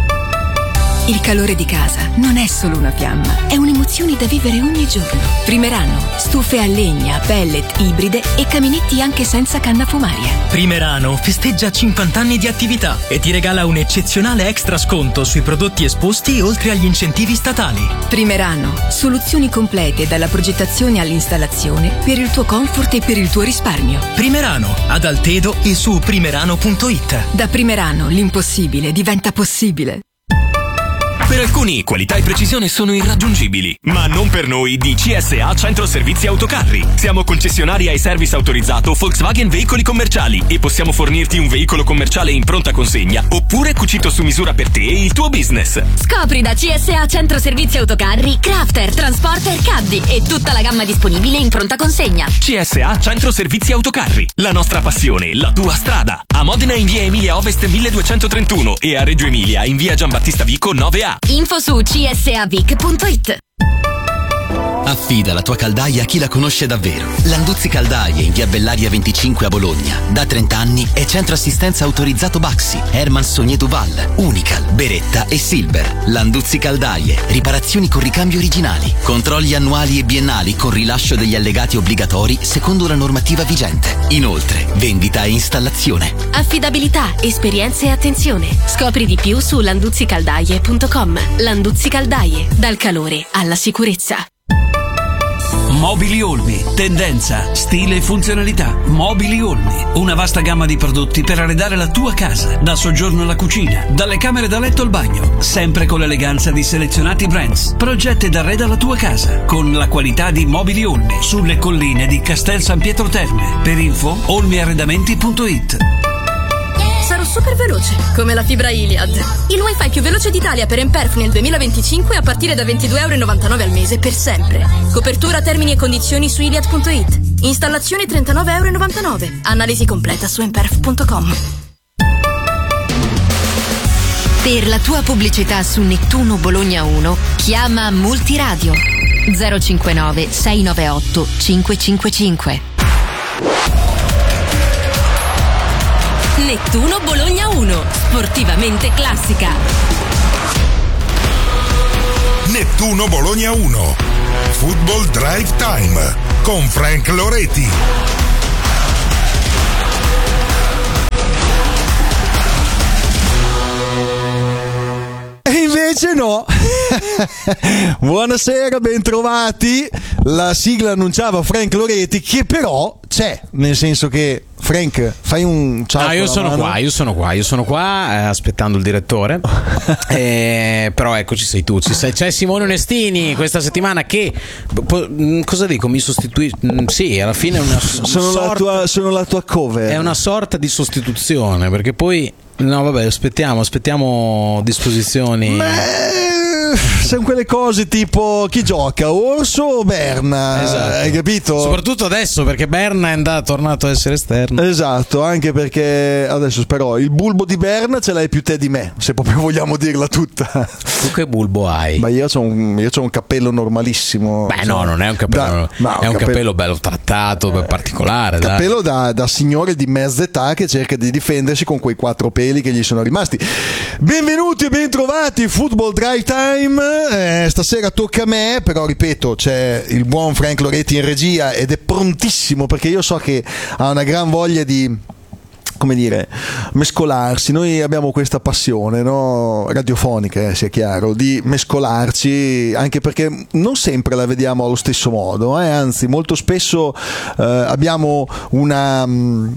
Il calore di casa non è solo una fiamma, è un'emozione da vivere ogni giorno. Primerano, stufe a legna, pellet, ibride e caminetti anche senza canna fumaria. Primerano festeggia 50 anni di attività e ti regala un eccezionale extra sconto sui prodotti esposti oltre agli incentivi statali. Primerano, soluzioni complete dalla progettazione all'installazione per il tuo comfort e per il tuo risparmio. Primerano, ad Altedo e su primerano.it. Da Primerano l'impossibile diventa possibile. Per alcuni qualità e precisione sono irraggiungibili, ma non per noi di CSA Centro Servizi Autocarri. Siamo concessionari ai service autorizzato Volkswagen Veicoli Commerciali e possiamo fornirti un veicolo commerciale in pronta consegna oppure cucito su misura per te e il tuo business. Scopri da CSA Centro Servizi Autocarri Crafter, Transporter, Caddy e tutta la gamma disponibile in pronta consegna. CSA Centro Servizi Autocarri, la nostra passione, la tua strada. A Modena in via Emilia Ovest 1231 e a Reggio Emilia in via Giambattista Vico 9A. Info su csavic.it. Affida la tua caldaia a chi la conosce davvero. Landuzzi Caldaie in via Bellaria 25 a Bologna. Da 30 anni è centro assistenza autorizzato Baxi, Herman Sogné Duval, Unical, Beretta e Silver. Landuzzi Caldaie, riparazioni con ricambi originali, controlli annuali e biennali con rilascio degli allegati obbligatori secondo la normativa vigente. Inoltre, vendita e installazione. Affidabilità, esperienza e attenzione. Scopri di più su landuzzicaldaie.com. Landuzzi Caldaie, dal calore alla sicurezza. Mobili Olmi, tendenza, stile e funzionalità. Mobili Olmi, una vasta gamma di prodotti per arredare la tua casa, dal soggiorno alla cucina, dalle camere da letto al bagno, sempre con l'eleganza di selezionati brands. Progetta ed arreda la tua casa con la qualità di Mobili Olmi, sulle colline di Castel San Pietro Terme. Per info olmiarredamenti.it. Sarò super veloce, come la fibra Iliad. Il wifi più veloce d'Italia per Emperf nel 2025 a partire da €22,99 al mese per sempre. Copertura, termini e condizioni su iliad.it. Installazione €39,99. Analisi completa su emperf.com. Per la tua pubblicità su Nettuno Bologna 1, chiama Multiradio 059 698 555. Nettuno Bologna 1, sportivamente classica. Nettuno Bologna 1, Football Drive Time con Frank Loretti. E invece no. Buonasera, bentrovati. La sigla annunciava Frank Loretti, che però c'è, nel senso che Frank, fai un ciao. No, io sono qua aspettando il direttore. Però ecco, ci sei tu, c'è Simone Onestini questa settimana che cosa dico? Mi sostituisce? Sì, alla fine è una sono la tua cover. È una sorta di sostituzione, perché poi no, vabbè, aspettiamo disposizioni. Sono quelle cose tipo chi gioca, Orso o Berna? Esatto. Hai capito? Soprattutto adesso, perché Berna è tornato a essere esterno. Esatto, anche perché adesso però il bulbo di Berna ce l'hai più te di me, se proprio vogliamo dirla tutta. Tu che bulbo hai? Ma io c'ho un cappello normalissimo. Beh, no, non è un cappello, è un cappello bello trattato, particolare. Cappello da signore di mezza età che cerca di difendersi con quei 4 peli che gli sono rimasti. Benvenuti e bentrovati, Football Drive Time. Stasera tocca a me, però ripeto, c'è il buon Frank Loretti in regia ed è prontissimo, perché io so che ha una gran voglia di, come dire, mescolarsi. Noi abbiamo questa passione, no? Radiofonica, sia chiaro, di mescolarci, anche perché non sempre la vediamo allo stesso modo, anzi molto spesso abbiamo una non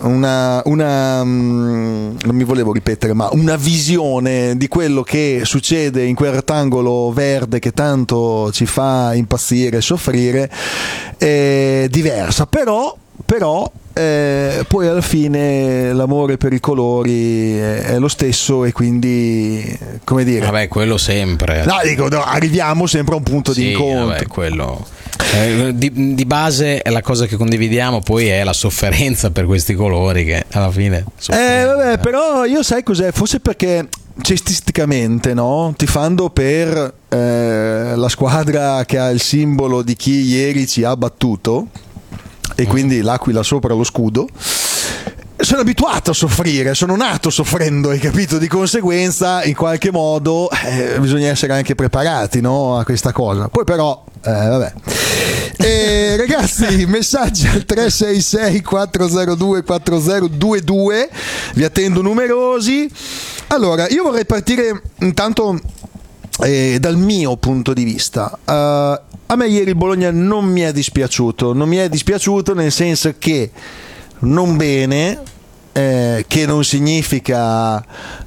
mi volevo ripetere, ma una visione di quello che succede in quel rettangolo verde che tanto ci fa impazzire e soffrire, diversa, però poi alla fine l'amore per i colori è lo stesso, e quindi, come dire, vabbè, quello sempre. No, arriviamo sempre a un punto di incontro. Vabbè, quello di base è la cosa che condividiamo, poi è la sofferenza per questi colori che alla fine vabbè, però io sai cos'è? Forse perché cestisticamente, no? Tifando per la squadra che ha il simbolo di chi ieri ci ha battuto, e quindi l'aquila sopra lo scudo, sono abituato a soffrire, sono nato soffrendo, hai capito? Di conseguenza, in qualche modo bisogna essere anche preparati, no? A questa cosa. Poi però vabbè. Ragazzi, messaggi al 366 402 4022, vi attendo numerosi. Allora, io vorrei partire intanto dal mio punto di vista. A me ieri il Bologna non mi è dispiaciuto nel senso che non bene, che non significa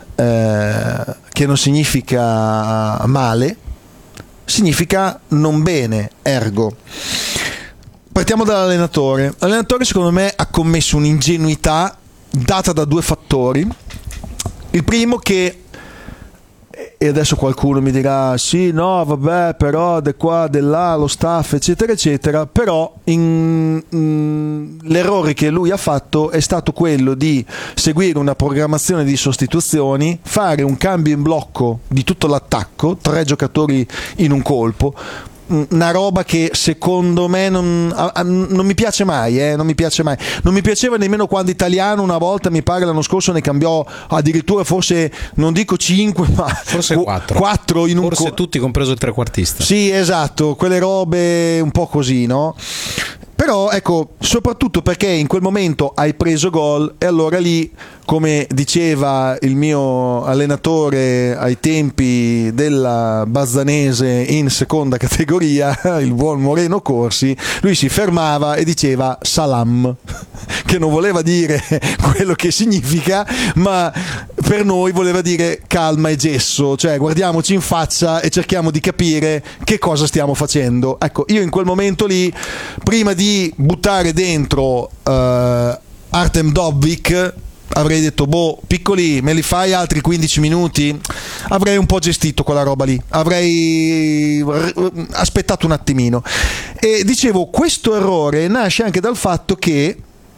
male, significa non bene, ergo. Partiamo dall'allenatore. L'allenatore secondo me ha commesso un'ingenuità data da 2 fattori. Il primo, che, e adesso qualcuno mi dirà sì, no, vabbè, però di qua, di là, lo staff, eccetera eccetera, però l'errore che lui ha fatto è stato quello di seguire una programmazione di sostituzioni, fare un cambio in blocco di tutto l'attacco, 3 giocatori in un colpo, una roba che secondo me non mi piace mai, non mi piaceva nemmeno quando Italiano una volta, mi pare l'anno scorso, ne cambiò addirittura forse, non dico 5, ma forse 4 in un forse tutti, compreso il trequartista. Sì, esatto, quelle robe un po' così, no? Però ecco, soprattutto perché in quel momento hai preso gol, e allora lì, come diceva il mio allenatore ai tempi della Bazzanese in seconda categoria, il buon Moreno Corsi, lui si fermava e diceva salam, che non voleva dire quello che significa, ma per noi voleva dire calma e gesso, cioè guardiamoci in faccia e cerchiamo di capire che cosa stiamo facendo. Ecco, io in quel momento lì, prima di buttare dentro Artem Dovbyk, avrei detto Piccoli, me li fai altri 15 minuti? Avrei un po' gestito quella roba lì, avrei aspettato un attimino. E dicevo, questo errore nasce anche dal fatto che,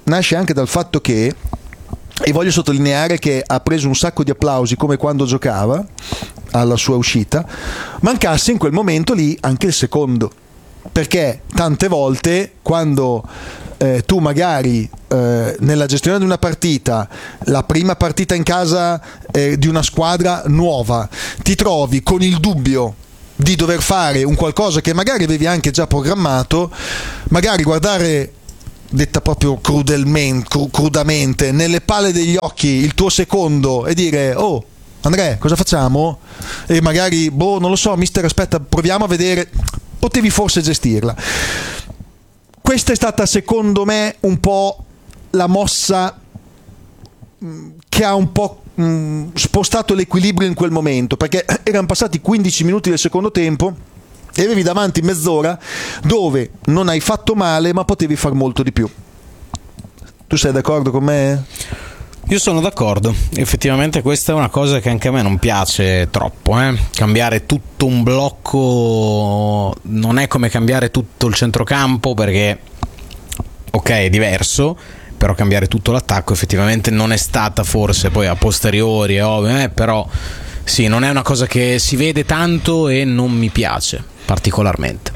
e voglio sottolineare che ha preso un sacco di applausi come quando giocava alla sua uscita, mancasse in quel momento lì anche il secondo, perché tante volte quando tu magari nella gestione di una partita, la prima partita in casa di una squadra nuova, ti trovi con il dubbio di dover fare un qualcosa che magari avevi anche già programmato, magari guardare, detta proprio crudamente, nelle palle degli occhi il tuo secondo e dire: oh Andrea, cosa facciamo? E magari, non lo so, mister, aspetta, proviamo a vedere. Potevi forse gestirla. Questa è stata, secondo me, un po' la mossa che ha un po' spostato l'equilibrio in quel momento, perché erano passati 15 minuti del secondo tempo e avevi davanti mezz'ora dove non hai fatto male, ma potevi far molto di più. Tu sei d'accordo con me? Io sono d'accordo, effettivamente questa è una cosa che anche a me non piace troppo, cambiare tutto un blocco non è come cambiare tutto il centrocampo, perché ok, è diverso, però cambiare tutto l'attacco effettivamente non è stata, forse poi a posteriori, però sì, non è una cosa che si vede tanto e non mi piace particolarmente.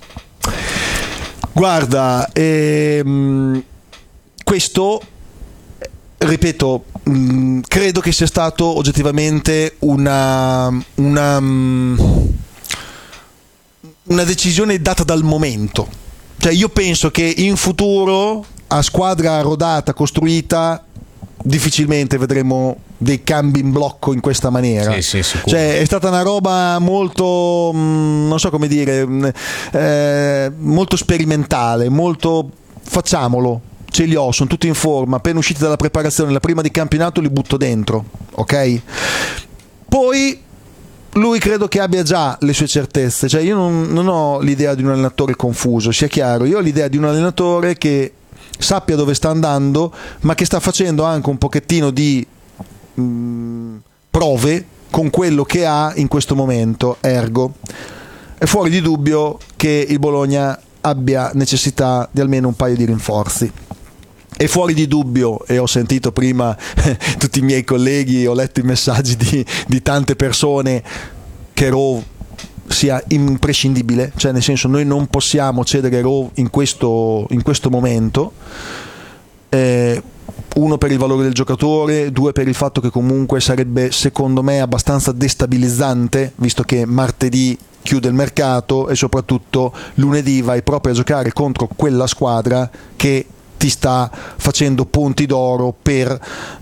Guarda, questo, ripeto, credo che sia stato oggettivamente una decisione data dal momento. Cioè, io penso che in futuro, a squadra rodata, costruita, difficilmente vedremo dei cambi in blocco in questa maniera. Sì, sicuro. Cioè, è stata una roba molto, non so come dire, molto sperimentale, molto facciamolo. Ce li ho, sono tutti in forma, appena usciti dalla preparazione, la prima di campionato li butto dentro, ok? Poi lui credo che abbia già le sue certezze, cioè io non ho l'idea di un allenatore confuso, sia chiaro, io ho l'idea di un allenatore che sappia dove sta andando, ma che sta facendo anche un pochettino di prove con quello che ha in questo momento, ergo è fuori di dubbio che il Bologna abbia necessità di almeno un paio di rinforzi. È fuori di dubbio, e ho sentito prima tutti i miei colleghi, ho letto i messaggi di tante persone, che Rowe sia imprescindibile, cioè nel senso, noi non possiamo cedere Rowe in questo momento, uno per il valore del giocatore, due per il fatto che comunque sarebbe, secondo me, abbastanza destabilizzante, visto che martedì chiude il mercato e soprattutto lunedì vai proprio a giocare contro quella squadra che ti sta facendo punti d'oro per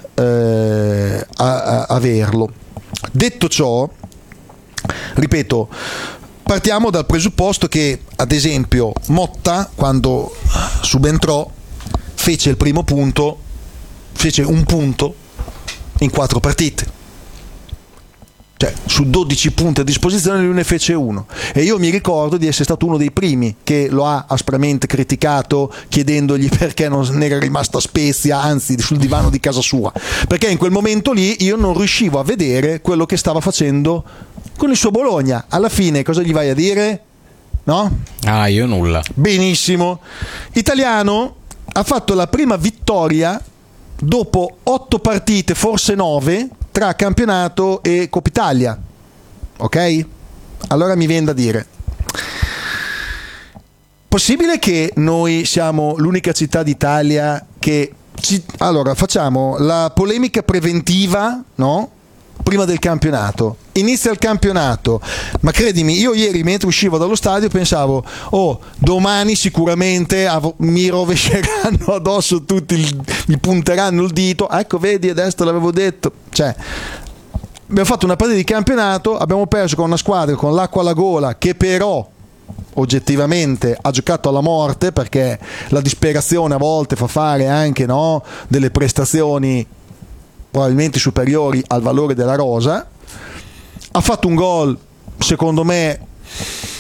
averlo. Detto ciò, ripeto, partiamo dal presupposto che, ad esempio, Motta, quando subentrò, fece il primo punto, fece un punto in 4 partite. Cioè, su 12 punti a disposizione lui ne fece uno, e io mi ricordo di essere stato uno dei primi che lo ha aspramente criticato, chiedendogli perché non ne era rimasta Spezia, anzi sul divano di casa sua, perché in quel momento lì io non riuscivo a vedere quello che stava facendo con il suo Bologna. Alla fine cosa gli vai a dire? No? Io nulla. Benissimo. Italiano ha fatto la prima vittoria dopo 8 partite, forse 9, tra campionato e Coppa Italia, ok? Allora mi viene da dire, possibile che noi siamo l'unica città d'Italia che allora facciamo la polemica preventiva, no? Prima del campionato, inizia il campionato, ma credimi, io ieri mentre uscivo dallo stadio pensavo: oh, domani sicuramente mi rovesceranno addosso tutti, mi punteranno il dito, ecco vedi, adesso te l'avevo detto. Cioè, abbiamo fatto una partita di campionato, abbiamo perso con una squadra con l'acqua alla gola, che però oggettivamente ha giocato alla morte, perché la disperazione a volte fa fare anche, no, delle prestazioni probabilmente superiori al valore della rosa. Ha fatto un gol, secondo me,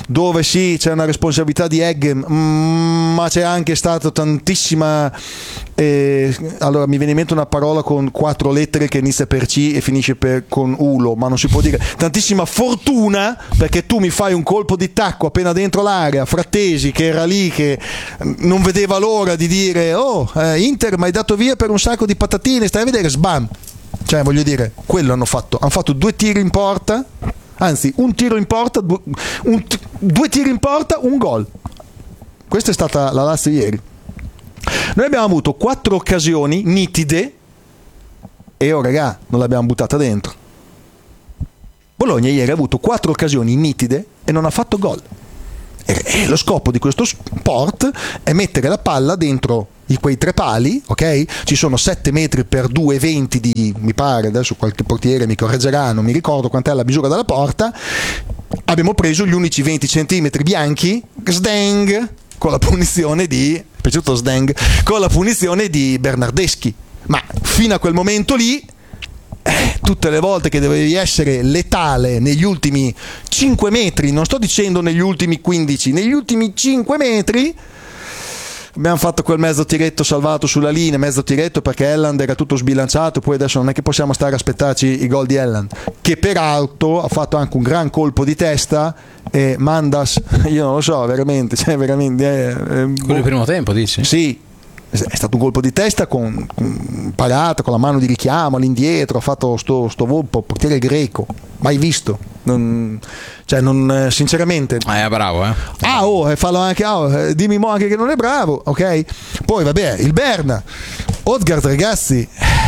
dove sì, c'è una responsabilità di Eggem, ma c'è anche stata tantissima allora mi viene in mente una parola con 4 lettere che inizia per C e finisce con ulo, ma non si può dire, tantissima fortuna, perché tu mi fai un colpo di tacco appena dentro l'area, Frattesi che era lì che non vedeva l'ora di dire Inter mi hai dato via per un sacco di patatine, stai a vedere, sbam, cioè voglio dire, quello hanno fatto 2 tiri in porta, anzi un tiro in porta, 2 tiri in porta, un gol. Questa è stata la Lazio ieri. Noi abbiamo avuto 4 occasioni nitide e raga, non l'abbiamo buttata dentro. Bologna ieri ha avuto 4 occasioni nitide e non ha fatto gol. E lo scopo di questo sport è mettere la palla dentro quei 3 pali, ok? Ci sono 7 metri per 2,20 di, mi pare, adesso qualche portiere mi correggerà, non mi ricordo quant'è la misura della porta. Abbiamo preso gli unici 20 centimetri bianchi, Sdeng, con la punizione di con la punizione di Bernardeschi. Ma fino a quel momento lì, tutte le volte che dovevi essere letale negli ultimi 5 metri, non sto dicendo negli ultimi 15, negli ultimi 5 metri, abbiamo fatto quel mezzo tiretto salvato sulla linea, mezzo tiretto perché Elland era tutto sbilanciato, poi adesso non è che possiamo stare a aspettarci i gol di Elland, che peraltro ha fatto anche un gran colpo di testa, e Mandas, io non lo so, veramente, quello del primo tempo, dici? Sì, è stato un colpo di testa con parata, con la mano di richiamo all'indietro, ha fatto sto portiere greco, mai visto, sinceramente è bravo, fallo anche, dimmi mo anche che non è bravo, ok? Poi vabbè, il Berna Odgaard, ragazzi,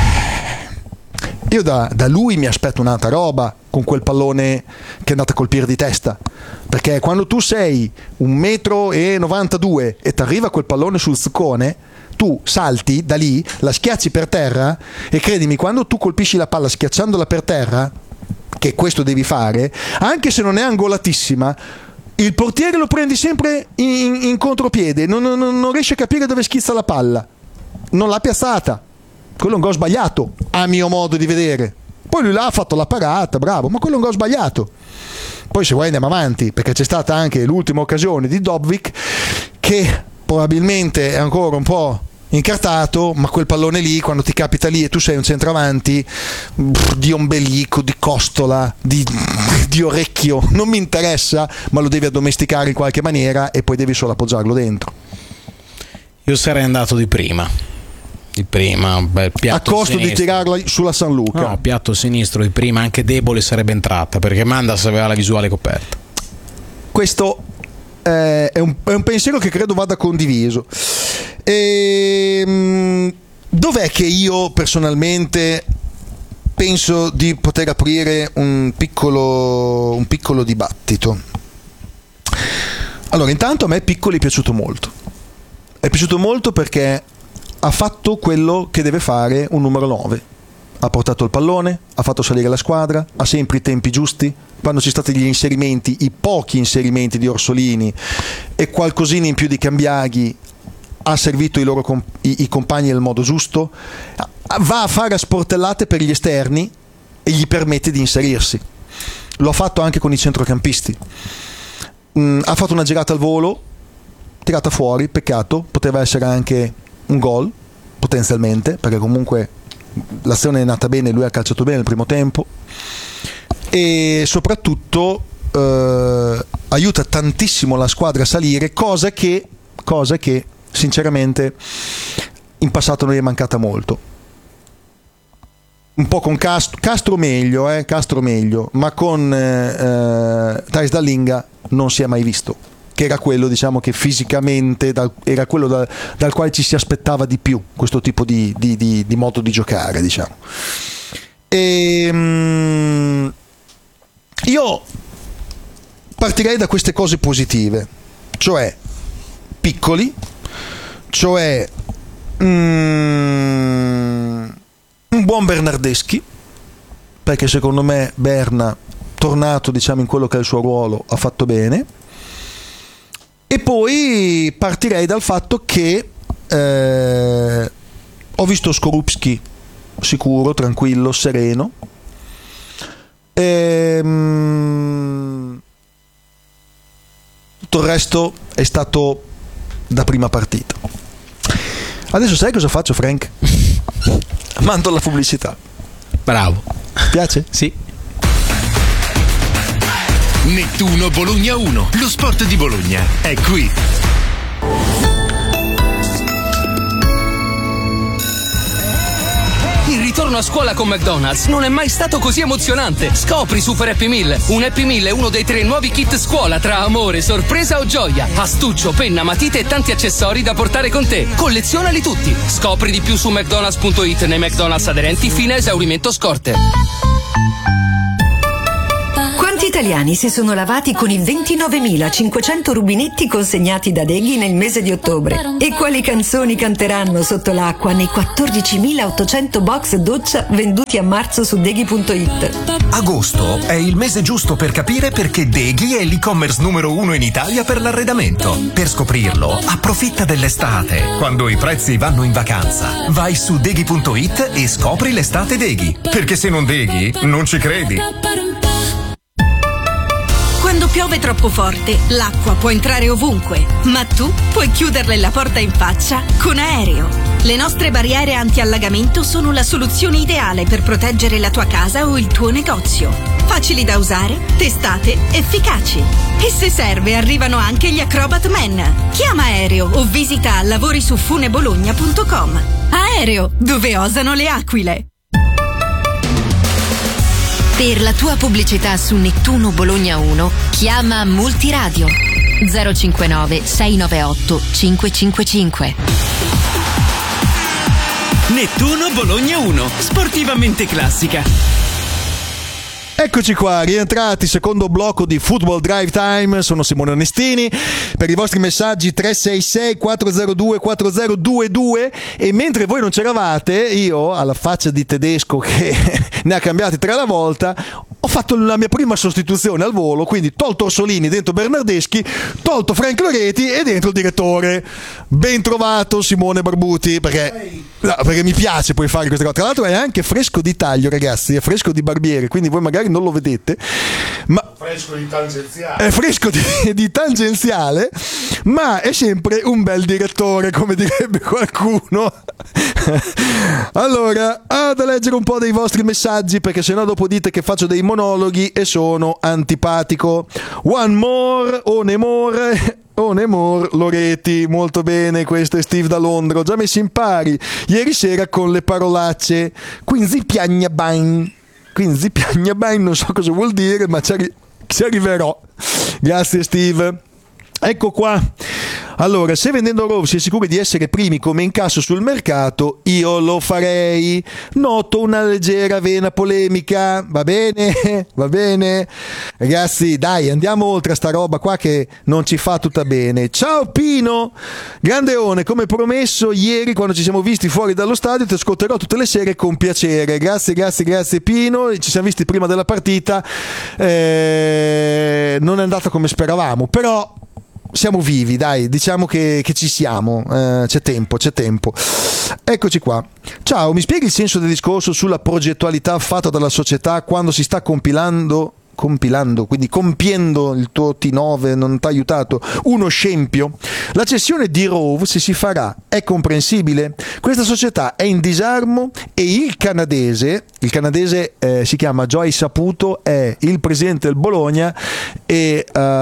io da lui mi aspetto un'altra roba con quel pallone che è andato a colpire di testa, perché quando tu sei 1,92 m e ti arriva quel pallone sul zuccone, tu salti da lì, la schiacci per terra, e credimi, quando tu colpisci la palla schiacciandola per terra, che questo devi fare, anche se non è angolatissima, il portiere lo prendi sempre in contropiede, non riesce a capire dove schizza la palla, non l'ha piazzata, quello è un gol sbagliato a mio modo di vedere. Poi lui là ha fatto la parata, bravo, ma quello è un gol sbagliato. Poi se vuoi andiamo avanti, perché c'è stata anche l'ultima occasione di Dobbik che probabilmente è ancora un po' incartato, ma quel pallone lì, quando ti capita lì e tu sei un centravanti, di ombelico, di costola, di orecchio, non mi interessa, ma lo devi addomesticare in qualche maniera e poi devi solo appoggiarlo dentro. Io sarei andato di prima, bel piatto a costo sinistro. Di tirarla sulla San Luca. No, piatto sinistro di prima, anche debole sarebbe entrata, perché Mandas aveva la visuale coperta. Questo è un pensiero che credo vada condiviso. Dov'è che io personalmente penso di poter aprire un piccolo dibattito? Allora, intanto a me Piccoli è piaciuto molto. È piaciuto molto perché ha fatto quello che deve fare un numero 9. Ha portato il pallone, ha fatto salire la squadra, ha sempre i tempi giusti. Quando ci sono stati gli inserimenti, i pochi inserimenti di Orsolini e qualcosina in più di Cambiaghi, ha servito i compagni nel modo giusto, va a fare a sportellate per gli esterni e gli permette di inserirsi. Lo ha fatto anche con i centrocampisti. Ha fatto una girata al volo, tirata fuori, peccato, poteva essere anche un gol potenzialmente, perché comunque l'azione è nata bene, lui ha calciato bene il primo tempo, e soprattutto aiuta tantissimo la squadra a salire, cosa che sinceramente in passato non gli è mancata molto. Un po' con Castro meglio, ma con Thijs Dallinga non si è mai visto, che era quello, diciamo, che fisicamente era quello dal quale ci si aspettava di più questo tipo di modo di giocare, diciamo. Io partirei da queste cose positive, cioè Piccoli, cioè un buon Bernardeschi, perché secondo me Berna, tornato, diciamo, in quello che è il suo ruolo, ha fatto bene. E poi partirei dal fatto che ho visto Skorupski sicuro, tranquillo, sereno. tutto il resto è stato da prima partita. Adesso sai cosa faccio, Frank? Mando la pubblicità. Bravo. Ti piace? Sì. Nettuno Bologna 1, lo sport di Bologna è qui. Il ritorno a scuola con McDonald's non è mai stato così emozionante. Scopri Super Happy Meal. Un Happy Meal è uno dei 3 nuovi kit scuola tra amore, sorpresa o gioia. Astuccio, penna, matite e tanti accessori da portare con te. Collezionali tutti. Scopri di più su McDonald's.it nei McDonald's aderenti fino a esaurimento scorte. Quanti italiani si sono lavati con i 29.500 rubinetti consegnati da Deghi nel mese di ottobre? E quali canzoni canteranno sotto l'acqua nei 14.800 box doccia venduti a marzo su Deghi.it? Agosto è il mese giusto per capire perché Deghi è l'e-commerce numero 1 in Italia per l'arredamento. Per scoprirlo, approfitta dell'estate, quando i prezzi vanno in vacanza. Vai su Deghi.it e scopri l'estate Deghi. Perché se non Deghi, non ci credi. Quando piove troppo forte, l'acqua può entrare ovunque, ma tu puoi chiuderle la porta in faccia con Aereo. Le nostre barriere anti-allagamento sono la soluzione ideale per proteggere la tua casa o il tuo negozio. Facili da usare, testate, efficaci. E se serve, arrivano anche gli Acrobat Man. Chiama Aereo o visita lavorisufunebologna.com. Aereo, dove osano le aquile. Per la tua pubblicità su Nettuno Bologna 1, chiama Multiradio 059 698 555. Nettuno Bologna 1, sportivamente classica. Eccoci qua, rientrati, secondo blocco di Football Drive Time. Sono Simone Onestini. Per i vostri messaggi 366 402 4022. E mentre voi non c'eravate, io, alla faccia di tedesco che ne ha cambiati 3 alla volta, ho fatto la mia prima sostituzione al volo. Quindi tolto Orsolini, dentro Bernardeschi, tolto Frank Loreti e dentro il direttore. Ben trovato Simone Barbuti, perché mi piace poi fare queste cose. Tra l'altro è anche fresco di taglio, ragazzi, è fresco di barbiere, quindi voi magari non lo vedete, ma fresco di tangenziale. È fresco di tangenziale, ma è sempre un bel direttore, come direbbe qualcuno. Allora, ad leggere un po' dei vostri messaggi, perché sennò dopo dite che faccio dei monologhi e sono antipatico. One more, Onemore Loreti, molto bene, questo è Steve da Londra. Ho già messo in pari ieri sera con le parolacce. Quinzi piagna bain, non so cosa vuol dire, ma ci arriverò. Grazie Steve. Ecco qua. Allora, se vendendo Raw si è sicuri di essere primi come incasso sul mercato, io lo farei. Noto una leggera vena polemica. Va bene? Va bene? Ragazzi, dai, andiamo oltre a sta roba qua che non ci fa tutta bene. Ciao Pino! Grandeone, come promesso ieri quando ci siamo visti fuori dallo stadio, ti ascolterò tutte le sere con piacere. Grazie Pino. Ci siamo visti prima della partita. Non è andata come speravamo, però siamo vivi, dai, diciamo che ci siamo, c'è tempo. Eccoci qua. Ciao, mi spieghi il senso del discorso sulla progettualità fatta dalla società quando si sta compilando, quindi compiendo il tuo T9 non ti ha aiutato, uno scempio? La cessione di Rove, se si farà, è comprensibile? Questa società è in disarmo e il canadese si chiama Joy Saputo, è il presidente del Bologna e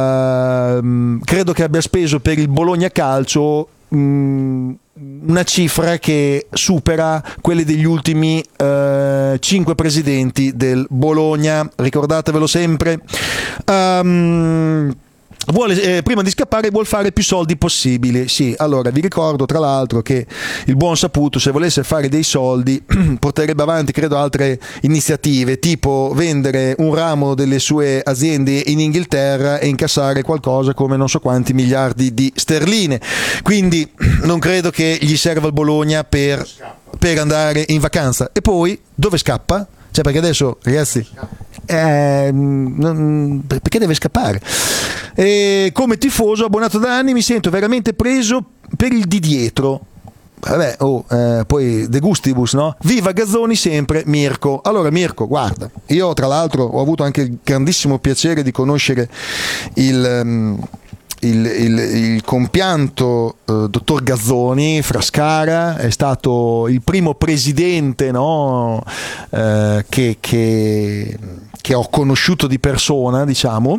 credo che abbia speso per il Bologna Calcio una cifra che supera quelle degli ultimi 5 presidenti del Bologna, ricordatevelo sempre. Prima di scappare vuol fare più soldi possibili. Sì, allora vi ricordo tra l'altro che il buon Saputo, se volesse fare dei soldi, porterebbe avanti credo altre iniziative, tipo vendere un ramo delle sue aziende in Inghilterra e incassare qualcosa come non so quanti miliardi di sterline. Quindi non credo che gli serva il Bologna per andare in vacanza. E poi dove scappa? Cioè, perché adesso, ragazzi, perché deve scappare? E come tifoso abbonato da anni mi sento veramente preso per il di dietro. Vabbè, poi de gustibus, no? Viva Gazzoni sempre, Mirko. Allora Mirko, guarda, io tra l'altro ho avuto anche il grandissimo piacere di conoscere il il compianto dottor Gazzoni Frascara è stato il primo presidente, no, che ho conosciuto di persona, diciamo.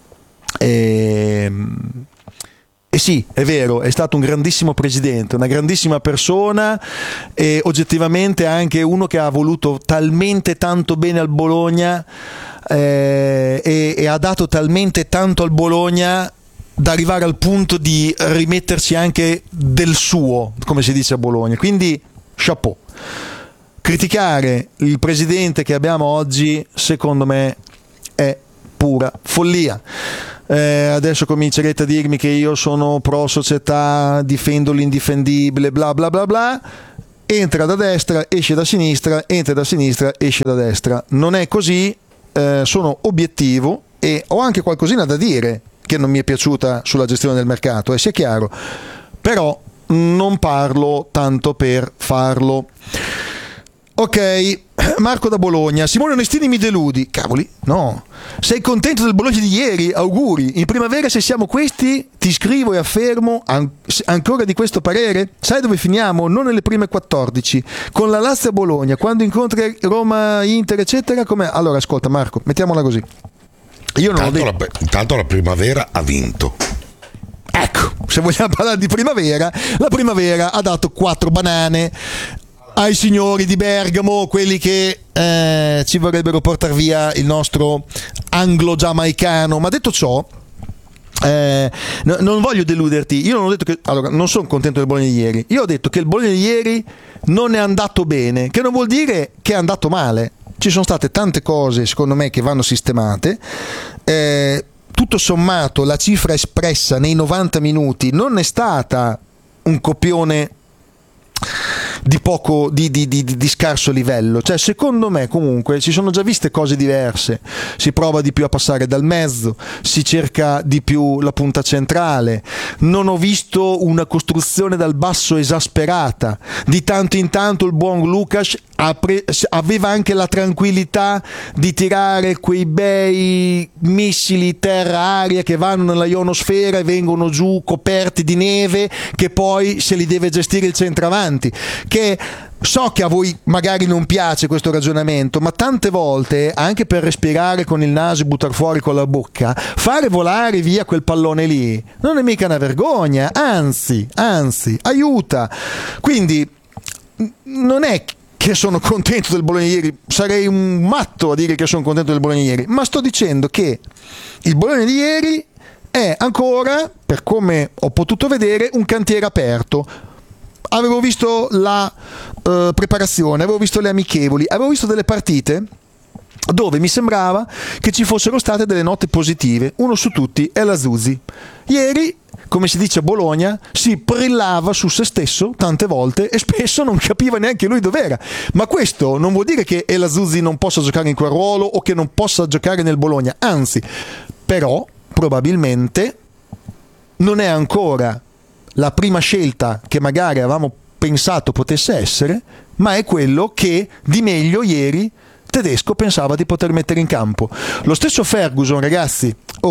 E sì, è vero, è stato un grandissimo presidente, una grandissima persona e oggettivamente anche uno che ha voluto talmente tanto bene al Bologna e ha dato talmente tanto al Bologna da arrivare al punto di rimetterci anche del suo, come si dice a Bologna. Quindi chapeau. Criticare il presidente che abbiamo oggi, secondo me, è pura follia. Adesso comincerete a dirmi che io sono pro società, difendo l'indifendibile, bla bla bla bla. Entra da destra, esce da sinistra, entra da sinistra, esce da destra. Non è così, sono obiettivo e ho anche qualcosina da dire che non mi è piaciuta sulla gestione del mercato, sia chiaro, però non parlo tanto per farlo. Ok, Marco da Bologna. Simone Onestini, mi deludi. Cavoli, no. Sei contento del Bologna di ieri? Auguri. In primavera, se siamo questi, ti scrivo e affermo ancora di questo parere. Sai dove finiamo? Non nelle prime 14. Con la Lazio a Bologna, quando incontra Roma, Inter, eccetera. Come... Allora, ascolta Marco, mettiamola così. Io non intanto la primavera ha vinto. Ecco, se vogliamo parlare di primavera, la primavera ha dato 4 banane ai signori di Bergamo, quelli che ci vorrebbero portare via il nostro anglo-giamaicano. Ma detto ciò, non voglio deluderti. Io non ho detto che, allora, non sono contento del Bologna di ieri. Io ho detto che il Bologna di ieri non è andato bene, che non vuol dire che è andato male. Ci sono state tante cose, secondo me, che vanno sistemate. Tutto sommato, la cifra espressa nei 90 minuti non è stata un copione di scarso livello. Cioè, secondo me comunque si sono già viste cose diverse, si prova di più a passare dal mezzo, si cerca di più la punta centrale. Non ho visto una costruzione dal basso esasperata. Di tanto in tanto il buon Lucas aveva anche la tranquillità di tirare quei bei missili terra-aria che vanno nella ionosfera e vengono giù coperti di neve, che poi se li deve gestire il centravanti. Che so che a voi magari non piace questo ragionamento, ma tante volte, anche per respirare con il naso e buttare fuori con la bocca, fare volare via quel pallone lì non è mica una vergogna, anzi aiuta. Quindi non è che sono contento del Bologna ieri, sarei un matto a dire che sono contento del Bologna ieri, ma sto dicendo che il Bologna di ieri è ancora, per come ho potuto vedere, un cantiere aperto. Avevo visto la preparazione, avevo visto le amichevoli, avevo visto delle partite dove mi sembrava che ci fossero state delle note positive. Uno su tutti è la Zuzzi. Ieri, come si dice a Bologna, si brillava su se stesso tante volte e spesso non capiva neanche lui dov'era. Ma questo non vuol dire che la Zuzzi non possa giocare in quel ruolo o che non possa giocare nel Bologna, anzi, però probabilmente non è ancora la prima scelta che magari avevamo pensato potesse essere, ma è quello che di meglio ieri Tedesco pensava di poter mettere in campo. Lo stesso Ferguson, ragazzi,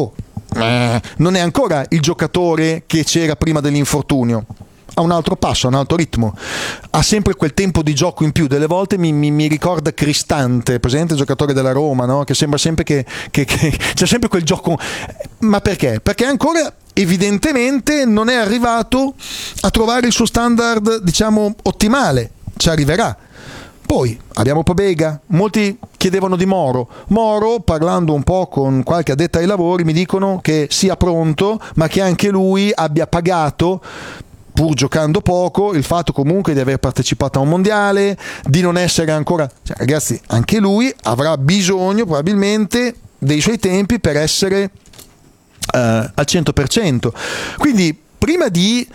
non è ancora il giocatore che c'era prima dell'infortunio. Ha un altro passo, ha un altro ritmo, ha sempre quel tempo di gioco in più. Delle volte mi ricorda Cristante, presente, il giocatore della Roma, no? Che sembra sempre che c'è sempre quel gioco. Ma perché? Perché ancora evidentemente non è arrivato a trovare il suo standard, diciamo, ottimale. Ci arriverà. Poi abbiamo Pobega, molti chiedevano di Moro, parlando un po' con qualche addetta ai lavori, mi dicono che sia pronto, ma che anche lui abbia pagato, pur giocando poco, il fatto comunque di aver partecipato a un mondiale, di non essere ancora, cioè, ragazzi, anche lui avrà bisogno probabilmente dei suoi tempi per essere al 100%. Quindi prima di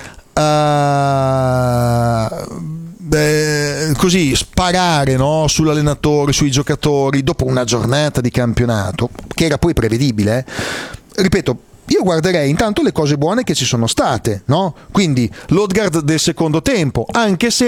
così sparare, no, sull'allenatore, sui giocatori dopo una giornata di campionato che era poi prevedibile, ripeto, io guarderei intanto le cose buone che ci sono state, no? Quindi l'Odgaard del secondo tempo, anche se